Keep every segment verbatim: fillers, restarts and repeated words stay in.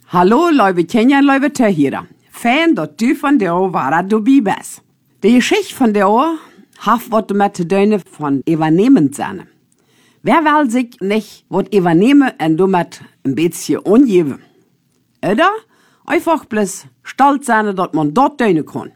Hallo, liebe Kenja, liebe Töchter. Fan, dat du von der war du bibes. Die Geschichte von der haft wat mit de Döne von übernehmen sein. Wer will sich nicht wat übernehmen und damit ein bisschen ungeben? Oder einfach bloß stolz sein, dass man dort Döne kann.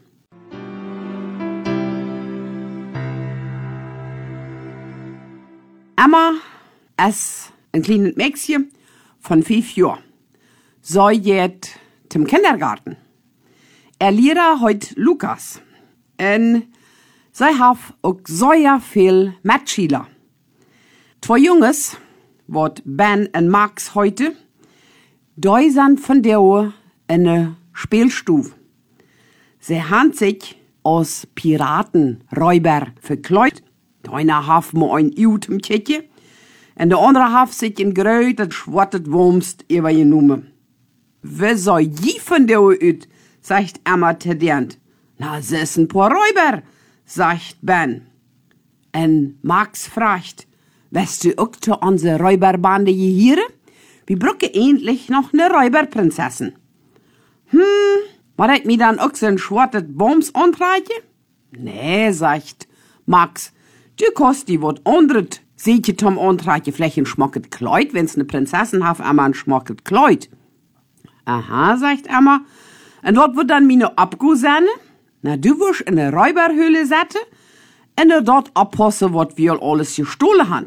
Emma ist ein kleines Mädchen von fünf Jahren. Sie geht zum Kindergarten. Er lehrt heute Lukas. Und sie hat auch sehr viel Mitschüler. Zwei Jungs, wat Ben und Max heute, die sind von der in der Spielstube. Sie haben sich als Piratenräuber verkleidet. Der eine hat mir ein Jut im Kittje und der andere hat sich in Gröt und schwartet Wurmst übergenommen. Wer soll je von der Ut, sagt Emma tedient. Na, sie ist ein paar Räuber, sagt Ben. Und Max fragt, weißt du auch zu unserer Räuberbande hier? Wir brauchen endlich noch eine Räuberprinzessin. Hm, war ich mir dann auch so ein schwartes Bombs antreiben? Nee, sagt Max. Du kannst die wat andret, seht ihr Tom antreiben, vielleicht ein schmacket Kleid, wenn's ne Prinzessin haft, einmal ein schmacket Kleid. Aha, sagt Emma. Und dort wird dann meine Abgu sein? Na, du wirst in der Räuberhöhle setzen und dort abpassen, was wir alles gestohlen haben.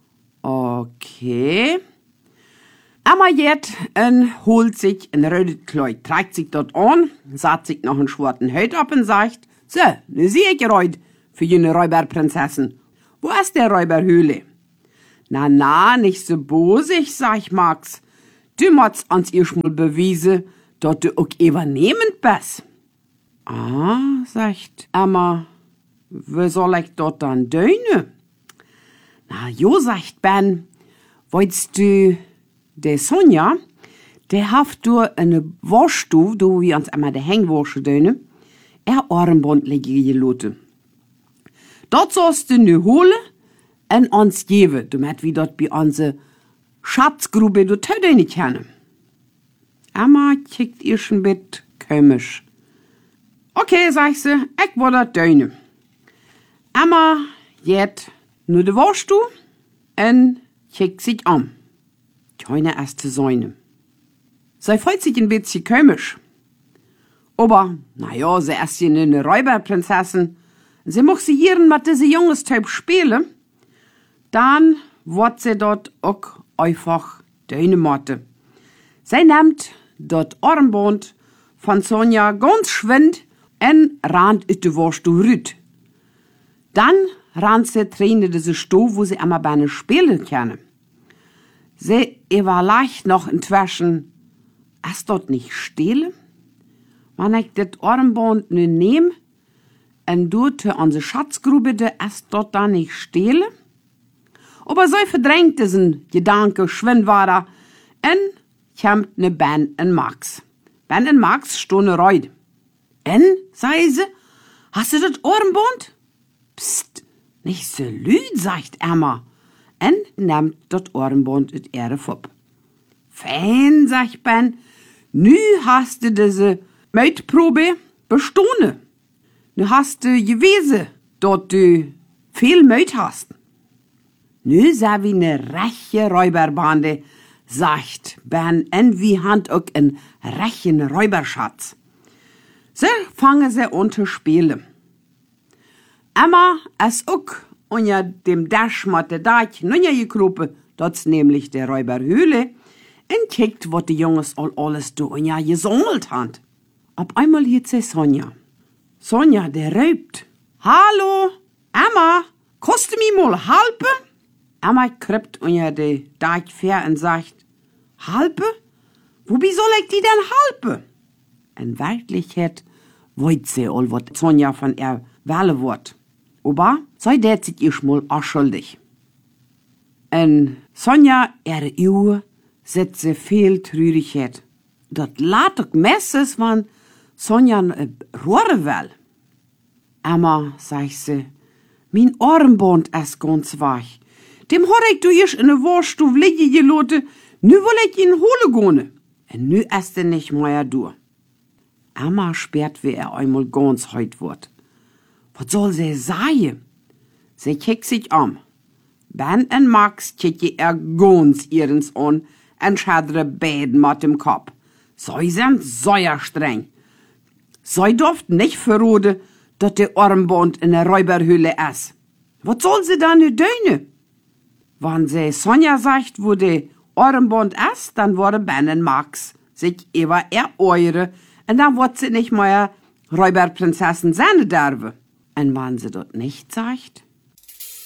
Okay. Emma geht und holt sich ein rotes Kleid, trägt sich dort an, setzt sich noch einen schwarzen Hut ab und sagt, so, ne sehe ich heute für jene Räuberprinzessin. Wo ist der Räuberhöhle? Na, na, nicht so bosig, sagt Max. Du musst uns erstmal beweisen, dass du auch übernehmend bist. Ah, sagt Emma, wie soll ich dort dann döne? Na, jo, sagt Ben, wolltest du, der Sonja, der haft du eine Waschstube, do wie uns immer der Hängwasche döne, er Armband lege gelote. Dort sollst du nu holen und uns geben, damit wir dort bei unserer Schatzgrube du töde nicht kennen. Emma kickt ihr schon bit komisch. Okay, sagt sie, ich will das döne. Emma geht nur de Waschstube und kickt sich an. Keine erste Säune. Sie freut sich ein bisschen komisch. Aber, naja, sie ist ja eine Räuberprinzessin. Sie muss sie hier mit diesem junges Typ spielen. Dann wird sie dort auch einfach Dönemotte. Sie nimmt dort Armband von Sonja ganz schwind und rannt in die Waschstube rüt. Dann rannt sie drin in diese Stube, wo sie immer bei einer spielen können. Sie überlegt noch inzwischen, ist dort nicht still? Wenn ich das Armband nun nehme und du zu unsere Schatzgrube, da ist dort da nicht still? Aber so verdrängt diesen Gedanke schwind war und kommt ne Ben und Max. Ben und Max stehen reut. En, sei sie, hast du das Armband? Psst, nicht so lüd, sagt Emma. En nimmt das Armband in ihre Fupp. Fein, sagt Ben, nu hast du diese Meutprobe bestanden. Nu hast du gewesen, dort du viel Meut hast. Nu sei wie ne rechte Räuberbande, sagt Ben, en wie hand auch en rechten Räuberschatz. So fangen sie an zu spielen. Emma ist auch unter dem Dasch mit der Dach nunja gekropen, dort nämlich der Räuberhöhle, und kickt, was die Jungs all alles do unja gesammelt haben. Auf einmal hört sie Sonja. Sonja, der räubt. Hallo, Emma, kannst du mir mal helfen? Emma kribbt unter die Dach fair und sagt, helfen? Wobei soll ich die denn helfen? In Wirklichkeit weiß sie all, was Sonja von ihr wählen wird. Aber sie dät sich erstmal auch schuldig. Und Sonja, ihre Uhr, setzt sie viel Traurigkeit. Dat laat ook messes, wann Sonja äh, rohren will. Emma, sagt sie, mein Armband ist ganz weich. Dem hab ich du erst in der Waschstube liegen gelassen, nu will ich ihn holen gehen. Und nu ist er nicht mehr du. Emma sperrt, wie er einmal ganz heut wird. Was soll sie sagen? Sie kickt sich um. Ben und Max kickt er ganz ihrens an und schadre beiden mit dem Kopf. Sie sind sehr streng. Sie durft nicht verraten, dass der Armband in der Räuberhöhle ist. Was soll sie dann nu tun? Wenn sie Sonja sagt, wo der Armband ist, dann wurde Ben und Max sich über er eure und dann wird sie nicht mehr Räuberprinzessin sein dürfen. Und wenn sie das nicht sagt,